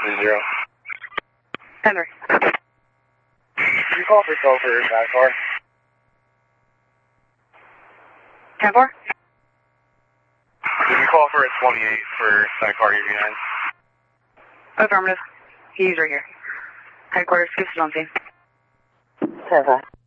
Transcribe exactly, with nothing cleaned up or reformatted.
three zero. Henry. Did you call for cell for that car? ten four? Did you call for a twenty-eight for that car you're behind? Affirmative. He's right here. Headquarters, keep it on scene. ten five.